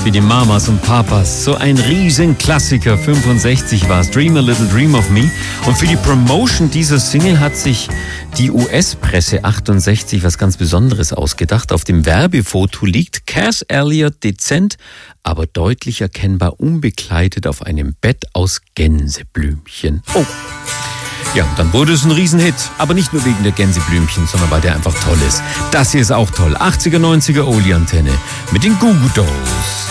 wie die Mamas und Papas. So ein Riesenklassiker, 65 war es, Dream a Little Dream of Me. Und für die Promotion dieser Single hat sich die US-Presse 68 was ganz Besonderes ausgedacht. Auf dem Werbefoto liegt Cass Elliot dezent, aber deutlich erkennbar unbekleidet auf einem Bett aus Gänseblümchen. Oh! Ja, dann wurde es ein Riesenhit. Aber nicht nur wegen der Gänseblümchen, sondern weil der einfach toll ist. Das hier ist auch toll. 80er, 90er Oli-Antenne mit den Goo Goo Dolls.